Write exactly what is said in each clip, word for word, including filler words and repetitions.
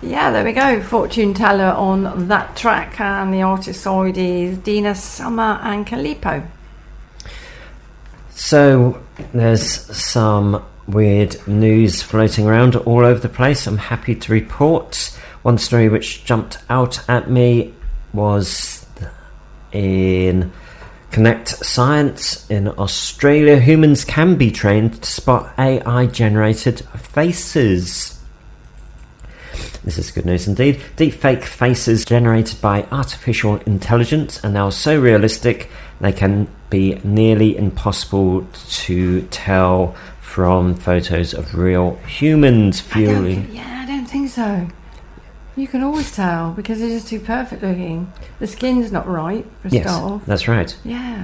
Yeah, there we go. Fortune teller on that track, and the artist side is Dina Summer and Calippo. So there's some weird news floating around all over the place. I'm happy to report one story which jumped out at me was in Connect Science in Australia. Humans can be trained to spot A I generated faces. This is good news indeed. Deepfake faces generated by artificial intelligence are now so realistic they can be nearly impossible to tell from photos of real humans. Fueling. I don't, yeah, I don't think so. You can always tell because they're just too perfect looking. The skin's not right for a yes, start. That's right. Yeah.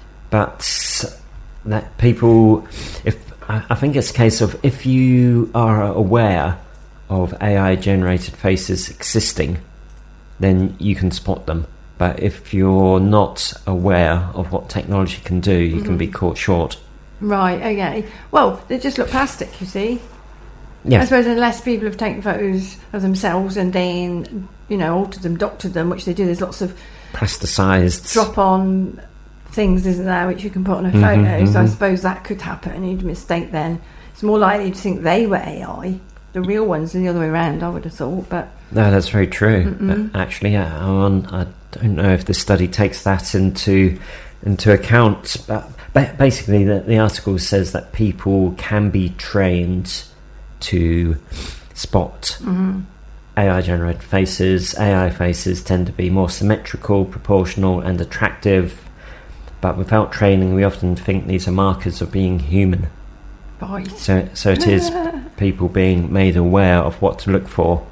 But that people, if I think it's a case of if you are aware of A I generated faces existing, then you can spot them. But if you're not aware of what technology can do, you mm-hmm. can be caught short. Right, okay. Well, they just look plastic, you see. Yes. I suppose unless people have taken photos of themselves and then, you know, altered them, doctored them, which they do. There's lots of plasticized drop-on things, isn't there, which you can put on a photo. Mm-hmm, so mm-hmm. I suppose that could happen. You'd mistake then. It's more likely to think they were A I. The real ones are the other way around, I would have thought. But no, that's very true. But actually, yeah, on, I don't know if the study takes that into into account. But basically, the, the article says that people can be trained to spot mm-hmm. A I-generated faces. A I faces tend to be more symmetrical, proportional, and attractive. But without training, we often think these are markers of being human. Right. So, so it is people being made aware of what to look for,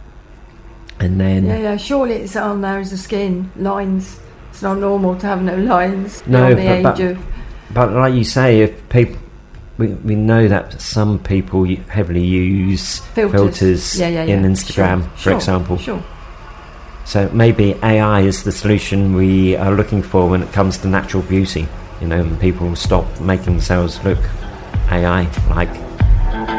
and then yeah, yeah. Surely it's on there as the skin lines. It's not normal to have no lines. No, the but, age but, of... but like you say, if people, we we know that some people heavily use filters, filters yeah, yeah, yeah. in Instagram, sure, for sure, example. Sure. So maybe A I is the solution we are looking for when it comes to natural beauty. You know, and people stop making themselves look A I like.